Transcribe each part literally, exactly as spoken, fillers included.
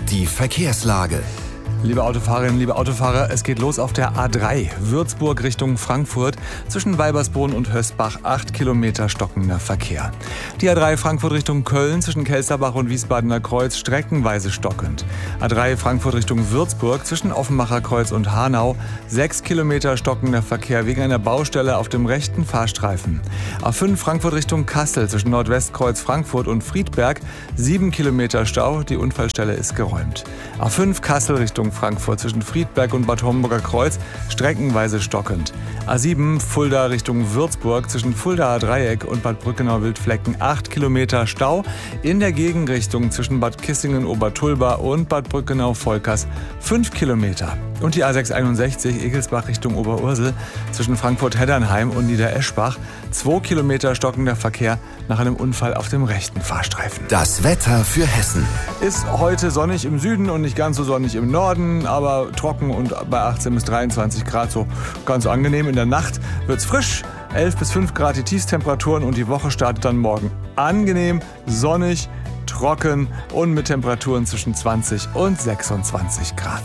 Die Verkehrslage. Liebe Autofahrerinnen, liebe Autofahrer, es geht los auf der A drei, Würzburg Richtung Frankfurt, zwischen Weibersbrunn und Hösbach, acht Kilometer stockender Verkehr. Die A drei Frankfurt Richtung Köln, zwischen Kelsterbach und Wiesbadener Kreuz, streckenweise stockend. A drei Frankfurt Richtung Würzburg, zwischen Offenbacher Kreuz und Hanau, sechs Kilometer stockender Verkehr wegen einer Baustelle auf dem rechten Fahrstreifen. A fünf Frankfurt Richtung Kassel, zwischen Nordwestkreuz Frankfurt und Friedberg, sieben Kilometer Stau, die Unfallstelle ist geräumt. A fünf Kassel Richtung Frankfurt, zwischen Friedberg und Bad Homburger Kreuz, streckenweise stockend. A sieben Fulda Richtung Würzburg, zwischen Fuldaer Dreieck und Bad Brückenau-Wildflecken, acht Kilometer Stau. In der Gegenrichtung zwischen Bad Kissingen-Obertulba und Bad Brückenau-Volkers, fünf Kilometer. Und die A sechs einundsechzig Egelsbach Richtung Oberursel, zwischen Frankfurt-Heddernheim und Niedereschbach, zwei Kilometer stockender Verkehr nach einem Unfall auf dem rechten Fahrstreifen. Das Wetter für Hessen. Ist heute sonnig im Süden und nicht ganz so sonnig im Norden, aber trocken und bei achtzehn bis dreiundzwanzig Grad so ganz angenehm. In der Nacht wird's frisch, elf bis fünf Grad die Tiefstemperaturen und die Woche startet dann morgen angenehm, sonnig, trocken und mit Temperaturen zwischen zwanzig und sechsundzwanzig Grad.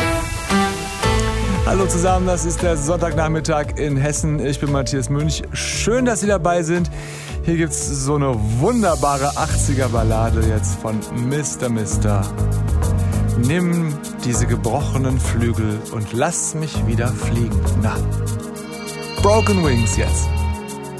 Hallo zusammen, das ist der Sonntagnachmittag in Hessen. Ich bin Matthias Münch. Schön, dass Sie dabei sind. Hier gibt's so eine wunderbare achtziger-Ballade jetzt von Mister Mister. Nimm diese gebrochenen Flügel und lass mich wieder fliegen. Na, Broken Wings jetzt.